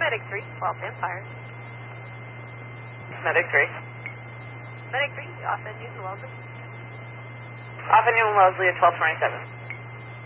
Medic 3, 12 Empire. Medic 3. Medic 3, off at Newton Wellesley. Off at Newton Wellesley at 1227.